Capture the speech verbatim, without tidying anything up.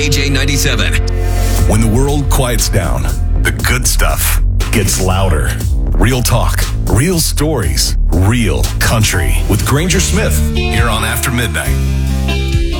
K J ninety-seven. When the world quiets down, the good stuff gets louder. Real talk, real stories, real country. With Granger Smith, here on After Midnight.